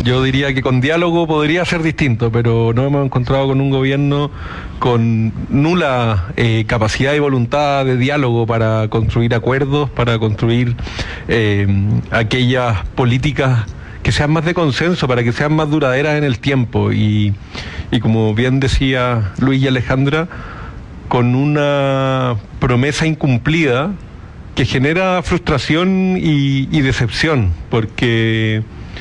yo diría que con diálogo podría ser distinto, pero no hemos encontrado con un gobierno con nula capacidad y voluntad de diálogo para construir acuerdos, para construir aquellas políticas que sean más de consenso, para que sean más duraderas en el tiempo. Y como bien decía Luis y Alejandra, con una promesa incumplida que genera frustración y decepción, porque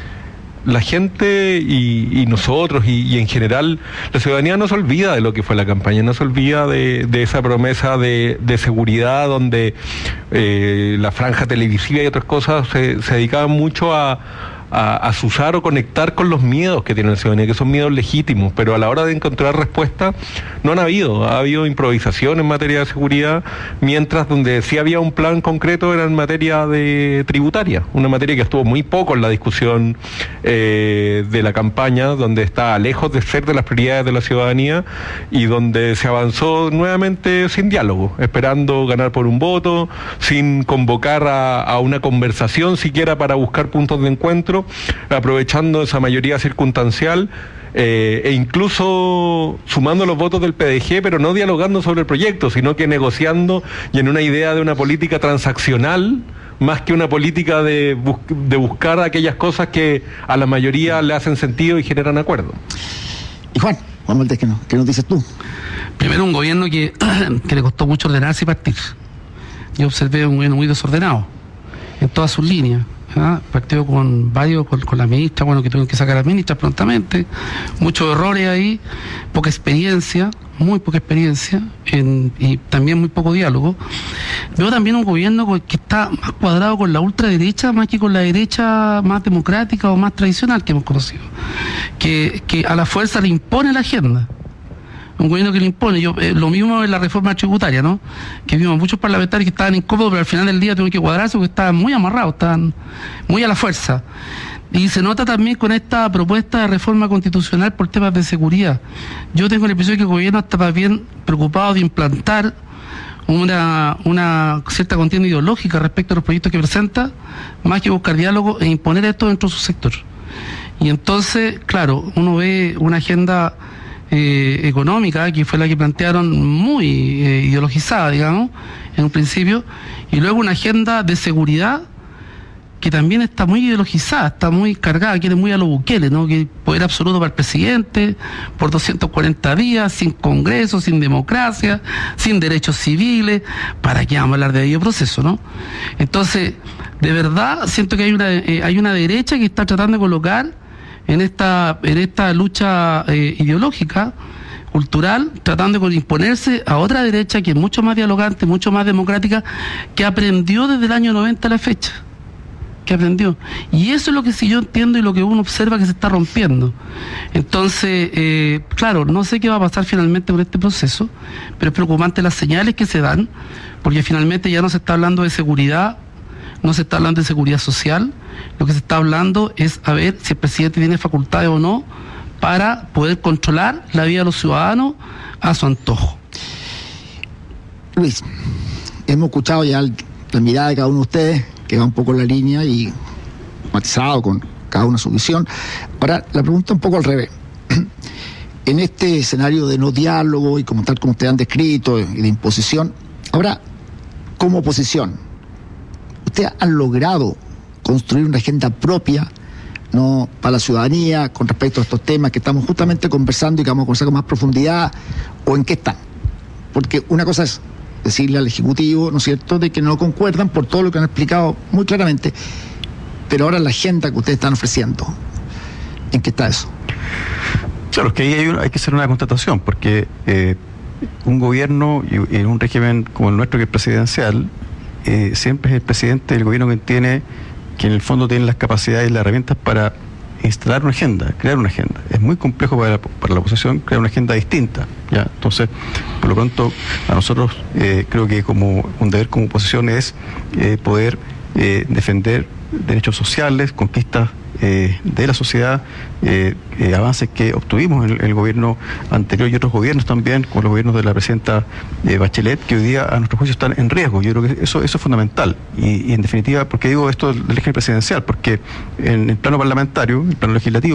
la gente y nosotros y en general la ciudadanía no se olvida de lo que fue la campaña, no se olvida de esa promesa de seguridad donde la franja televisiva y otras cosas se dedicaban mucho a azuzar o conectar con los miedos que tiene la ciudadanía, que son miedos legítimos, pero a la hora de encontrar respuestas no ha habido improvisación en materia de seguridad, mientras donde sí había un plan concreto era en materia de tributaria, una materia que estuvo muy poco en la discusión de la campaña, donde está lejos de ser de las prioridades de la ciudadanía y donde se avanzó nuevamente sin diálogo, esperando ganar por un voto, sin convocar a una conversación siquiera para buscar puntos de encuentro, aprovechando esa mayoría circunstancial e incluso sumando los votos del PDG, pero no dialogando sobre el proyecto, sino que negociando y en una idea de una política transaccional más que una política de buscar aquellas cosas que a la mayoría le hacen sentido y generan acuerdo. Y Juan Valdés, ¿qué nos dices tú? Primero, un gobierno que le costó mucho ordenarse y partir. Yo observé un gobierno muy desordenado en todas sus líneas. Partido con la ministra, que tuvieron que sacar a la ministra prontamente, muchos errores ahí, poca experiencia, muy poca experiencia, y también muy poco diálogo. Veo también un gobierno que está más cuadrado con la ultraderecha más que con la derecha más democrática o más tradicional que hemos conocido, que a la fuerza le impone la agenda. Un gobierno que le impone, lo mismo en la reforma tributaria, ¿no? Que vimos muchos parlamentarios que estaban incómodos, pero al final del día tuvieron que cuadrarse porque estaban muy amarrados, estaban muy a la fuerza. Y se nota también con esta propuesta de reforma constitucional por temas de seguridad. Yo tengo la impresión de que el gobierno está más bien preocupado de implantar una cierta contienda ideológica respecto a los proyectos que presenta, más que buscar diálogo e imponer esto dentro de su sector. Y entonces, claro, uno ve una agenda económica, que fue la que plantearon muy ideologizada, digamos, en un principio, y luego una agenda de seguridad que también está muy ideologizada, está muy cargada, quiere muy a lo Bukele, ¿no? Que poder absoluto para el presidente, por 240 días, sin congreso, sin democracia, sin derechos civiles. ¿Para qué vamos a hablar de ello proceso, no? Entonces, de verdad, siento que hay una derecha que está tratando de colocar en esta lucha ideológica, cultural, tratando de imponerse a otra derecha que es mucho más dialogante, mucho más democrática, que aprendió desde el año 90 a la fecha, que aprendió. Y eso es lo que sí yo entiendo y lo que uno observa que se está rompiendo. Entonces, claro, no sé qué va a pasar finalmente con este proceso, pero es preocupante las señales que se dan, porque finalmente ya no se está hablando de seguridad, no se está hablando de seguridad social, lo que se está hablando es a ver si el presidente tiene facultades o no para poder controlar la vida de los ciudadanos a su antojo. Luis, hemos escuchado ya la mirada de cada uno de ustedes, que va un poco en la línea y matizado con cada uno su visión. Ahora, la pregunta un poco al revés. En este escenario de no diálogo y como tal como ustedes han descrito y de imposición, ahora, como oposición, ¿ustedes han logrado construir una agenda propia, no, para la ciudadanía con respecto a estos temas que estamos justamente conversando y que vamos a conversar con más profundidad, o en qué están? Porque una cosa es decirle al Ejecutivo, ¿no es cierto?, de que no concuerdan por todo lo que han explicado muy claramente, pero ahora la agenda que ustedes están ofreciendo, ¿en qué está eso? Claro, es que ahí hay que hacer una constatación, porque un gobierno y un régimen como el nuestro, que es presidencial, siempre es el presidente del gobierno que en el fondo tiene las capacidades y las herramientas para instalar una agenda, crear una agenda. Es muy complejo para la oposición crear una agenda distinta, ¿ya? Entonces, por lo pronto, a nosotros creo que como un deber como oposición es poder defender derechos sociales, conquistas de la sociedad, avances que obtuvimos en el gobierno anterior y otros gobiernos también, como los gobiernos de la presidenta Bachelet, que hoy día a nuestro juicio están en riesgo. Yo creo que eso es fundamental. Y en definitiva, ¿por qué digo esto del régimen presidencial? Porque en el plano parlamentario, el plano legislativo,